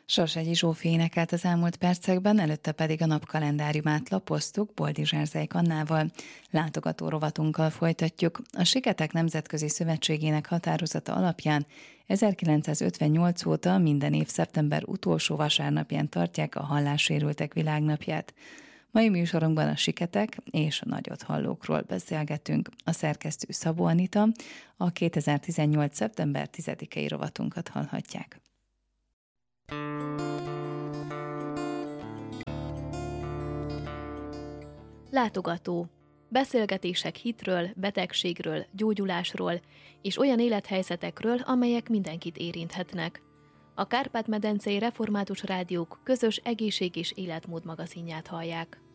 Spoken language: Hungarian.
Sorsegyi Zsófi énekelt az elmúlt percekben, előtte pedig a napkalendáriumát lapoztuk Boldizsár Zeik Annával. Látogató rovatunkkal folytatjuk. A Siketek Nemzetközi Szövetségének határozata alapján 1958 óta minden év szeptember utolsó vasárnapján tartják a hallássérültek világnapját. Mai műsorunkban a siketek és a nagyothallókról beszélgetünk. A szerkesztő Szabó Anita, a 2018. szeptember 10-i rovatunkat hallhatják. Látogató. Beszélgetések hitről, betegségről, gyógyulásról és olyan élethelyzetekről, amelyek mindenkit érinthetnek. A Kárpát-medencei Református Rádiók közös egészség és életmód magazinját hallják.